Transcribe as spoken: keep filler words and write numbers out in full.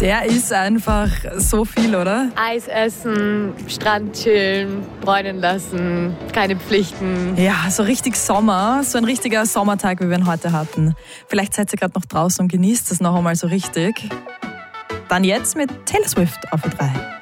Der ist einfach so viel, oder? Eis essen, Strand chillen, bräunen lassen, keine Pflichten. Ja, so richtig Sommer, so ein richtiger Sommertag, wie wir ihn heute hatten. Vielleicht seid ihr gerade noch draußen und genießt es noch einmal so richtig. Dann jetzt mit Taylor Swift auf U drei.